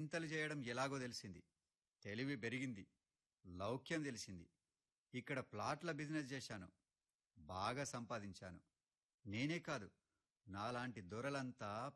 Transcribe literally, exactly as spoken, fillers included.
వింతలు చేయడం ఎలాగో తెలిసింది. తెలివి పెరిగింది. లౌక్యం తెలిసింది. ఇక్కడ ప్లాట్ల బిజినెస్ చేశాను. బాగా సంపాదించాను. నేనే కాదు, నాలాంటి దొరలంతా